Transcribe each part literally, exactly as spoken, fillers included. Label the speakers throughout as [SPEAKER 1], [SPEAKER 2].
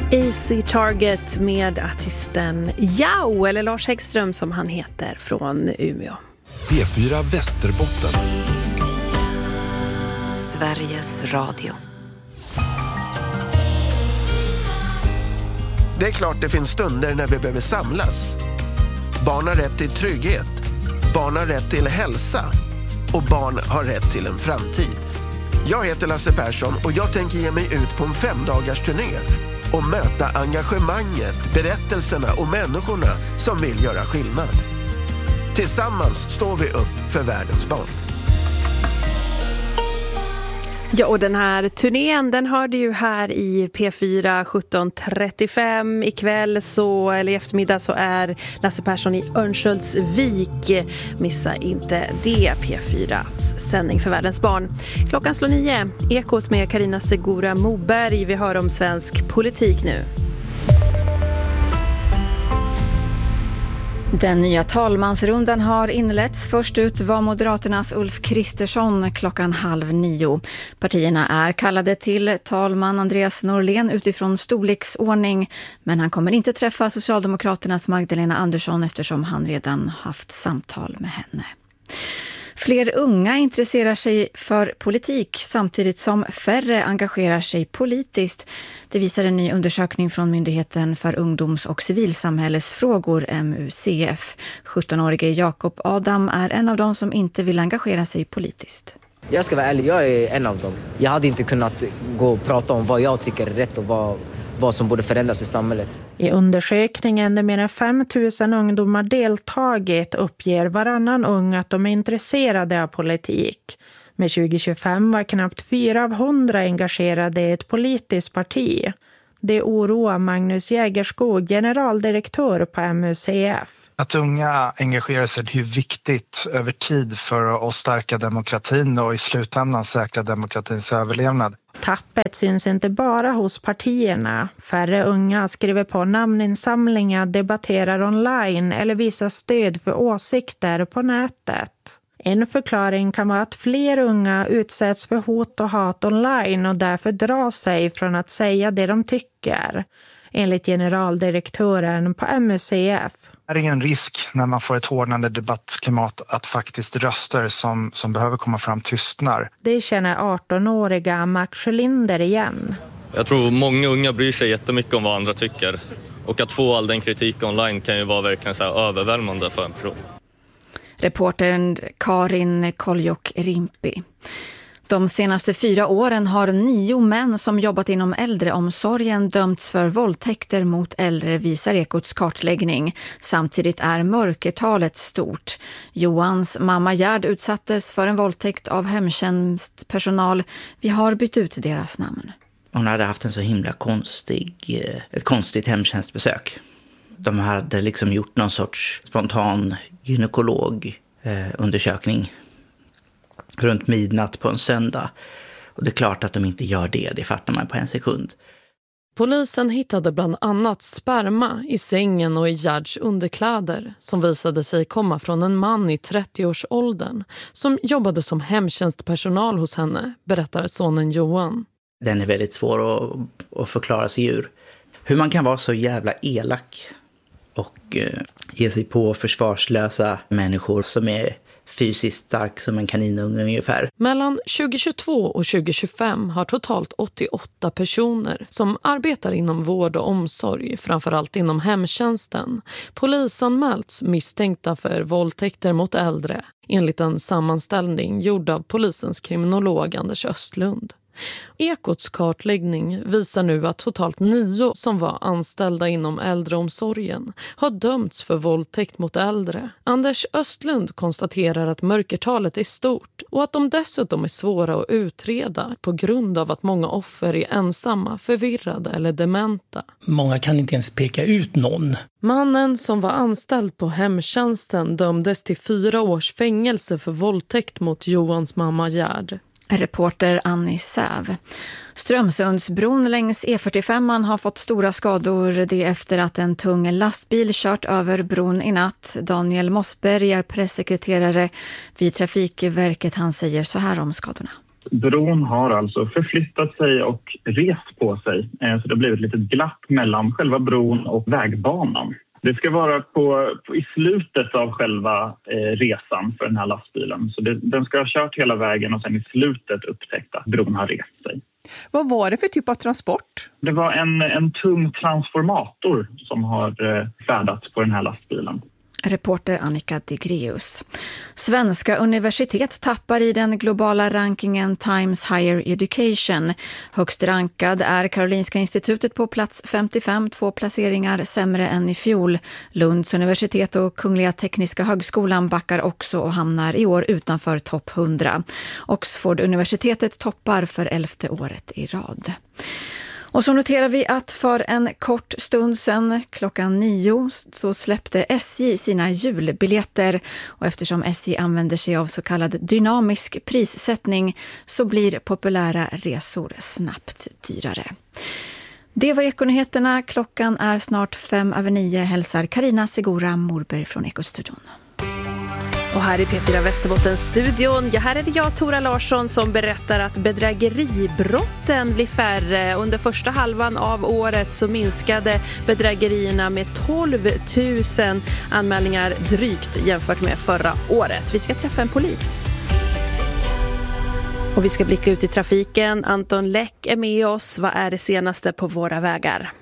[SPEAKER 1] Easy Target med artisten Jao, eller Lars Häggström som han heter, från Umeå.
[SPEAKER 2] P fyra Västerbotten.
[SPEAKER 3] Sveriges Radio.
[SPEAKER 4] Det är klart det finns stunder när vi behöver samlas. Barn har rätt till trygghet. Barn har rätt till hälsa. Och barn har rätt till en framtid. Jag heter Lasse Persson och jag tänker ge mig ut på en femdagars turné och möta engagemanget, berättelserna och människorna som vill göra skillnad. Tillsammans står vi upp för världens barn.
[SPEAKER 1] Ja, och den här turnén, den hörde ju här i P fyra sjutton trettiofem. Ikväll så, eller i eftermiddag så är Lasse Persson i Örnsköldsvik. Missa inte det, P fyras sändning för världens barn. Klockan slår nio. Ekot med Carina Segura Moberg. Vi hör om svensk politik nu.
[SPEAKER 5] Den nya talmansrundan har inletts. Först ut var Moderaternas Ulf Kristersson klockan halv nio. Partierna är kallade till talman Andreas Norlén utifrån storleksordning, men han kommer inte träffa Socialdemokraternas Magdalena Andersson eftersom han redan haft samtal med henne. Fler unga intresserar sig för politik samtidigt som färre engagerar sig politiskt. Det visar en ny undersökning från Myndigheten för ungdoms- och civilsamhällesfrågor, M U C F. sjuttonårige Jakob Adam är en av dem som inte vill engagera sig politiskt.
[SPEAKER 6] Jag ska vara ärlig, jag är en av dem. Jag hade inte kunnat gå och prata om vad jag tycker är rätt och vad, vad som borde förändras i samhället.
[SPEAKER 7] I undersökningen där mer än fem tusen ungdomar deltagit uppger varannan ung att de är intresserade av politik. Med tjugo tjugofem var knappt fyra av hundra engagerade i ett politiskt parti. Det oroar Magnus Jägerskog, generaldirektör på M U C F.
[SPEAKER 8] Att unga engagerar sig är viktigt över tid för att stärka demokratin och i slutändan säkra demokratins överlevnad.
[SPEAKER 7] Tappet syns inte bara hos partierna. Färre unga skriver på namninsamlingar, debatterar online eller visar stöd för åsikter på nätet. En förklaring kan vara att fler unga utsätts för hot och hat online och därför drar sig från att säga det de tycker, enligt generaldirektören på M U C F.
[SPEAKER 8] Det är ingen risk när man får ett hårdnande debattklimat att faktiskt röster som, som behöver komma fram tystnar.
[SPEAKER 7] Det känner arton-åriga Max Sjölinder igen.
[SPEAKER 9] Jag tror många unga bryr sig jättemycket om vad andra tycker. Och att få all den kritik online kan ju vara verkligen så här överväldigande för en person.
[SPEAKER 5] Reportern Karin Koljok-Rimpi. De senaste fyra åren har nio män som jobbat inom äldreomsorgen dömts för våldtäkter mot äldre, visar Ekots kartläggning. Samtidigt är mörkertalet stort. Johans mamma Gerd utsattes för en våldtäkt av hemtjänstpersonal. Vi har bytt ut deras namn.
[SPEAKER 10] Hon hade haft en så himla konstig, ett konstigt hemtjänstbesök. De hade liksom gjort någon sorts spontan gynekolog-undersökning runt midnatt på en söndag. Och det är klart att de inte gör det, det fattar man på en sekund.
[SPEAKER 11] Polisen hittade bland annat sperma i sängen och i Gerds underkläder som visade sig komma från en man i trettioårsåldern som jobbade som hemtjänstpersonal hos henne, berättar sonen Johan.
[SPEAKER 10] Den är väldigt svår att, att förklara sig ur. Hur man kan vara så jävla elak och eh, ge sig på försvarslösa människor som är fysiskt stark som en kaninunge ungefär.
[SPEAKER 11] Mellan tjugohundratjugotvå och tjugohundratjugofem har totalt åttioåtta personer som arbetar inom vård och omsorg, framförallt inom hemtjänsten, polisanmälts misstänkta för våldtäkter mot äldre, enligt en sammanställning gjord av polisens kriminolog Anders Östlund. Ekots kartläggning visar nu att totalt nio som var anställda inom äldreomsorgen har dömts för våldtäkt mot äldre. Anders Östlund konstaterar att mörkertalet är stort och att de dessutom är svåra att utreda på grund av att många offer är ensamma, förvirrade eller dementa.
[SPEAKER 12] Många kan inte ens peka ut någon.
[SPEAKER 11] Mannen som var anställd på hemtjänsten dömdes till fyra års fängelse för våldtäkt mot Johans mamma Gerd.
[SPEAKER 5] Reporter Annie Säv. Strömsundsbron längs E fyrtiofem har fått stora skador det efter att en tung lastbil kört över bron i natt. Daniel Mossberg är pressekreterare vid Trafikverket. Han säger så här om skadorna.
[SPEAKER 13] Bron har alltså förflyttat sig och rest på sig. Så det har blivit ett litet glapp mellan själva bron och vägbanan. Det ska vara på, på, i slutet av själva eh, resan för den här lastbilen. Så det, den ska ha kört hela vägen och sen i slutet upptäckt att bron har rest sig.
[SPEAKER 14] Vad var det för typ av transport?
[SPEAKER 13] Det var en, en tung transformator som har eh, färdats på den här lastbilen.
[SPEAKER 5] Reporter Annika Digreus. Svenska universitet tappar i den globala rankingen Times Higher Education. Högst rankad är Karolinska institutet på plats femtiofem, två placeringar sämre än i fjol. Lunds universitet och Kungliga Tekniska högskolan backar också och hamnar i år utanför topp hundra. Oxford-universitetet toppar för elfte året i rad. Och så noterar vi att för en kort stund sedan, klockan nio, så släppte S J sina julbiljetter. Och eftersom S J använder sig av så kallad dynamisk prissättning så blir populära resor snabbt dyrare. Det var Ekonyheterna. Klockan är snart fem över nio. Hälsar Carina Segura Morberg från Ekostudion.
[SPEAKER 1] Och här i P fyra Västerbotten-studion, ja, här är det jag, Tora Larsson, som berättar att bedrägeribrotten blir färre. Under första halvan av året så minskade bedrägerierna med tolv tusen anmälningar drygt jämfört med förra året. Vi ska träffa en polis. Och vi ska blicka ut i trafiken. Anton Läck är med oss. Vad är det senaste på våra vägar?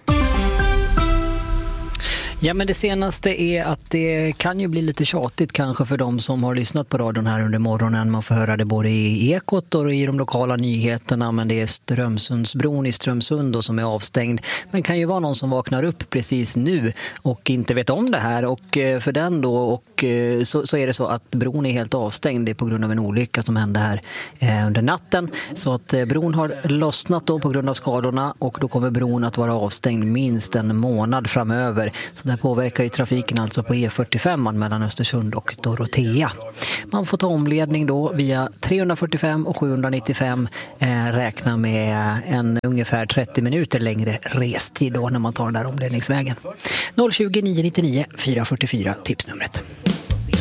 [SPEAKER 15] Ja, men det senaste är att det kan ju bli lite tjatigt kanske för de som har lyssnat på radion här under morgonen. Man får höra det både i Ekot och i de lokala nyheterna, men det är Strömsundsbron i Strömsund då som är avstängd. Men kan ju vara någon som vaknar upp precis nu och inte vet om det här, och för den då och så, så är det så att bron är helt avstängd. Det är på grund av en olycka som hände här eh, under natten. Så att eh, bron har lossnat då på grund av skadorna, och då kommer bron att vara avstängd minst en månad framöver. Så det påverkar ju trafiken alltså på E fyrtiofem mellan Östersund och Dorotea. Man får ta omledning då via trehundrafyrtiofem och sjuhundranittiofem, eh, räkna med en ungefär trettio minuter längre restid då när man tar den där omledningsvägen. noll tjugo, nio nittionio, fyra fyrtiofyra tipsnumret.